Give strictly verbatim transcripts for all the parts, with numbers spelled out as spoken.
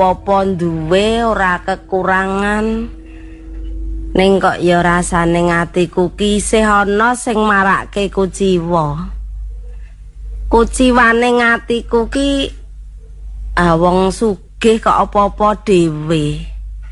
apa duwe ora kekurangan. Ning kok ya rasane atiku ki isih ana sing marake kuciwa. Kuciwane atiku ki ah wong sugih kok apa-apa dhewe.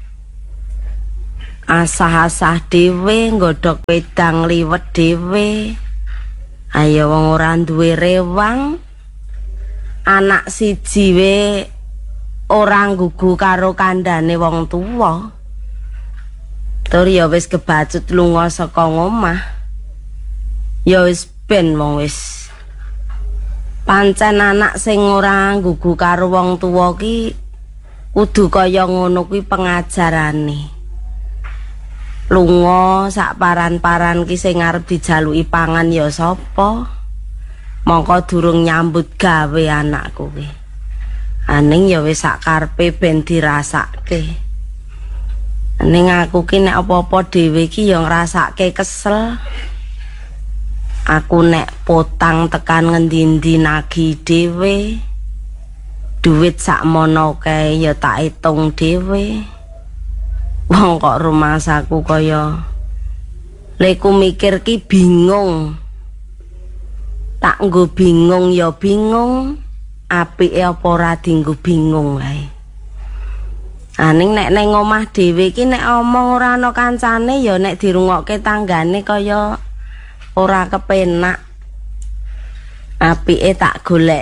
Asah-asah dhewe, nggodhog wedang liwet dhewe. Ayo wong ora duwe rewang. Anak siji we ora nggugu karo kandhane wong tuwa. Tur ya wis kebacut lunga saka omah. Ya wis ben wong wis. Pancen anak sing ora nggugu karo wong tuwa ki kudu kaya ngono kuwi pengajarane. Lunga sak paran-paran ki sing arep dijaluki pangan ya sapa? Mongko durung nyambut gawe anakku ki. Aning ya wis sak karepe ben dirasake. Ning aku ki nek apa-apa dhewe ki ya ngrasake kesel. Aku nek potang tekan ngendi-endi nagih dhewe. Duit sakmono kae ya tak hitung dhewe. Wong kok rumahku kaya leku mikir ki bingung. Tak nggo bingung ya bingung, apike apa ora dienggo bingung wae. Aning nek nang omah dhewe ki nek omong ora ana kancane ya nek dirungokke tanggane kaya ora kepenak. Apike tak golek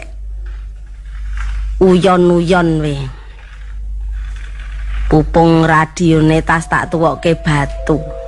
uyon-uyon we. Pupung radione tas tak tuwokke batu.